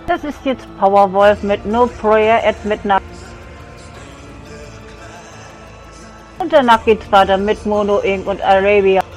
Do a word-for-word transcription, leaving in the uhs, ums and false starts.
Das ist jetzt Powerwolf mit No Prayer at Midnight. Und danach geht's weiter mit Mono Inc und Arabia.